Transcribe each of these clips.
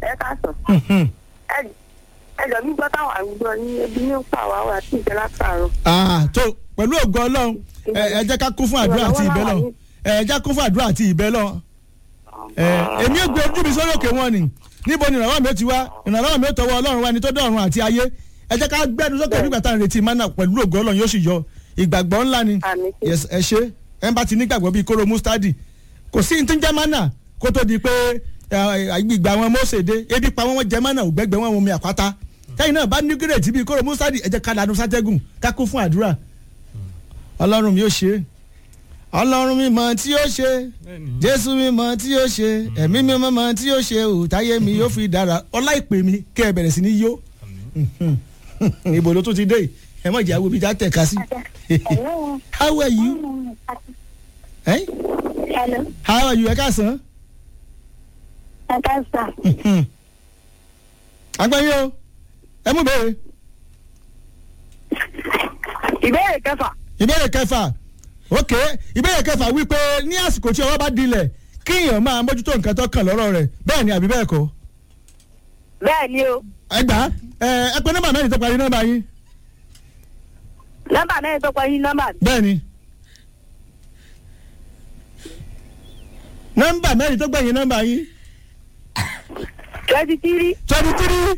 ẹ ká sọ. Ẹjọ́ mi gbọ́ táwọn àgbọ̀ ní ebi ní pàwọ́ àwọn àti ìjẹ́ látàárọ̀. tó pẹ̀lú ògo Ọlọ́run ẹ jẹ́ ká kún fún àdúrà àti ìbẹ́ lọ ẹ jẹ́ kún fún àdúrà àti ìbẹ́ lọ. èmi ò gbé ojú mi sórí òkè wọn ni níbo ni ìrànlọ́wọ́ mi ti wá ìrànlọ́wọ́ mi tọwọ́ Ọlọ́run wá ní tó dọ̀run àti ayé ẹ jẹ́ ká gbẹ́nu sókè nígbà tá à ń retí mánà pẹ̀lú ògo Ọlọ́run yóò sì yọ ìgbàgbọ́ ńlá ni ẹ ṣe ẹ bá ti nígbàgbọ́ bíi kóró mustadi kò sí ní tí ń jẹ́ mánà kó tó di pé ìgbà wọn Mósè dé ebi pa wọn jẹ mánà ògbẹ́gbẹ́ wọn omi àpáta tẹ́yìn náà bá ní gírètì bíi kóró mustadi ẹ jẹ́ ká lanu sátẹ́gùn ká kún fún àdúrà Ọlọ́run mi yóò ṣe Ọlọ́run mi mọ̀ tí yóò ṣe Jésù mi mọ̀ tí yóò ṣe ẹ̀mí mi mọ̀ tí yóò ṣe òtáyé mi yóò fi dára ọlá ìpè mi kẹ́ ẹ bẹ̀rẹ̀ sí ní yó ìbò ló tún ti dé ẹ mọ̀ ìjà wo bí já tẹ̀ ká sí. How are you? Hello. How are you? Ẹ káàsán. Ẹ káàsán. Agbẹ́yìn o ẹ mú béèrè. Ìbéèrè kẹfà. Ìbéèrè kẹfà ok ìbéèrè kẹfà wípé ní àsìkò tí ọwọ́ bá dilẹ̀ kíyàn máa mójútó nǹkan tó kàn lọ́rọ̀ rẹ̀ bẹ́ẹ̀ ni àbí bẹ́ẹ̀ kọ́. Bẹ́ẹ̀ ni o. ẹ gbà ẹ pé nọ́mbà mẹ́rin tó parí nọ́mbà yín. Nọ́mbà mẹ́rin tó parí nọ́mbà. bẹ́ẹ̀ ni nọ́mbà mẹ́rin tó gbẹ̀yìn nọ́mbà yín. 23. 23.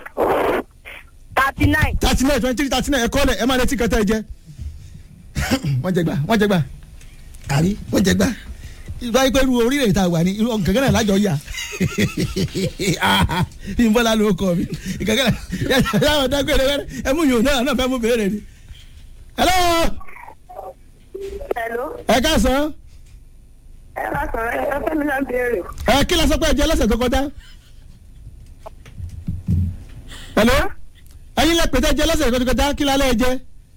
39. 39 23 39 ẹ kọ́lẹ̀ ẹ máa retí kẹtẹ́ ẹ jẹ. wọ́n jẹ gbà àrí wọ́n jẹ gbà ìgbà yìí pẹ̀lú orílẹ̀ èdè àwà ni gẹ́gẹ́ náà lájọ yà bí n bọ́lá ló kọ́ mi gẹ́gẹ́ náà yàrá dágbére wẹ́rẹ́ ẹ mú yòó náà fẹ́ mú béèrè ni. hello. Hello. ẹ káàsán. Ẹ káàsán ẹ fẹ́ mi náà béèrè. ẹ kí la sọ pé ẹ jẹ lọ́sẹ̀ tó kọjá. hello. ẹ̀yin lẹ pètè jẹ lọ́sẹ̀ tó kọjá kí la lẹ́ jẹ.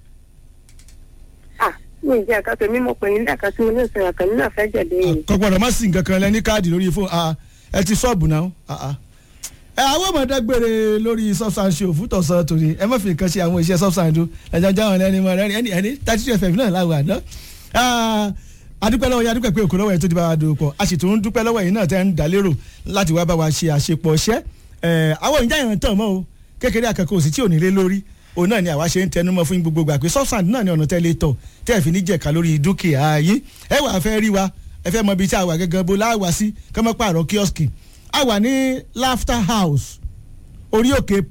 Mi ì jẹ́ ẹ̀ka tèmi mo pè yín lẹ́ẹ̀ka tí mo ní ìsìn àkànní náà fẹ́ jẹ̀dẹ̀ yìí. kọ́kọ́rọ́ má sì nǹkan kan lẹ ní káàdì lórí fóònù ẹ ti ṣọ́ọ̀bù náà. àwọn ọmọdé gbére lórí substance show fún tọ̀sán torí ẹ má fi nǹkan ṣe àwọn iṣẹ́ substance do ẹ̀jẹ̀ jáwọn lẹ́ni mọ́ ẹni 32 FM náà láwọ̀ àná. adúpẹ́ lọ́wọ́ yẹn adúpẹ́ pé òkú lọ́wọ́ yẹn tó ti bá wa dùn pọ̀ a sì tún dúpẹ́ lọ́wọ́ yẹn náà tẹ́ ń dá lérò láti wá bá wa ṣe àṣepọ̀ ṣẹ́ àwọn ìjà yẹn tàn mọ́ o kékeré akẹ́kọ̀ọ́ òsì tí ò ní lé lórí òun náà ni àwa ṣe ń tẹnumọ́ fún gbogbo gbà pé substance náà ni ọ̀nà tẹ́lẹ̀ tọ̀ tẹ́ ẹ̀ fi ní jẹ̀ka lórí dúkìá yín ẹ wà fẹ́ rí wa ẹ fẹ́ mọ ibi tí a wà gẹ́gẹ́ bó láwà sí kọ́mọ́ pààrọ̀ kíọ́sìkì a wà ní Laughter House orí òkè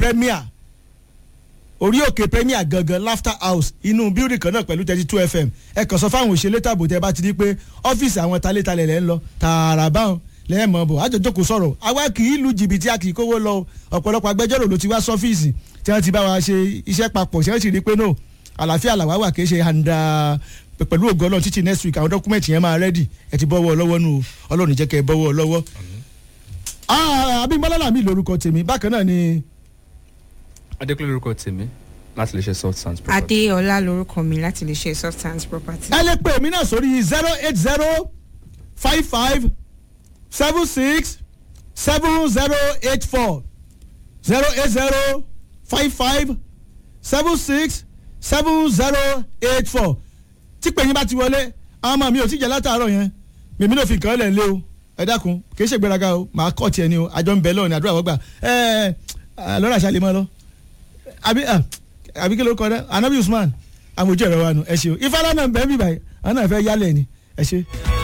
Premier gangan Laughter House inú bíúrì kan náà pẹ̀lú 32 FM ẹ kàn sọ fáwọn òṣèlú tàbó tẹ bá ti di pé ọ́fíìsì àwọn talétalẹ̀ lẹ́ ń lọ tààrà báwọn lẹ́ẹ̀mọ́ bọ̀ àjọjókòó sọ̀rọ̀ àwa kì í lu jìbìtì a kì í kówó lọ ọ̀pọ̀lọpọ̀ agbẹjọ́rò ló ti wá sọ́fíìsì tí wọ́n ti bá wa ṣe iṣẹ́ papọ̀ tí wọ́n sì rí pé no àlàáfíà làwa wà kì í ṣe handa pẹ̀lú ògo Ọlọ́run títí next week àwọn dọ́kúmẹ̀ntì yẹn máa rẹ́dì ẹ ti bọ́wọ́ lọ́wọ́ nù Ọlọ́run jẹ́ kẹ́ ẹ bọ́wọ́ lọ́wọ́. Abímbọ́lá Làmí lórúkọ tèmi bákan náà ni. Adékúnlé lórúkọ tèmi láti lè ṣe Substance Property. Adéọlá lórúkọ mi láti lè ṣe Substance Property. ẹ lè pè mí náà sórí 08055 76 7084 08055 76 7084 tí pèyìn bá ti wọlé àwọn ọmọ mi ò tí jẹ látàárọ̀ yẹn mímí náà fi nǹkan lẹ̀ lé o ẹ dákun kì í ṣe gbéraga o màá kọ́ tiẹ̀ ni o àjọ ń bẹ lọ́ọ̀ ní àdúrà wọ́n gbà lọ́rọ̀ àṣà lè mọ́ lọ àbí kí ló kọ́ dẹ́ Anabi Usman àmójú ẹ̀rọ wa nù ẹ ṣe o ifá lọ́nà ń bẹ́ẹ̀ bíbáyìí àwọn náà fẹ́ yálẹ̀ ni ẹ ṣe.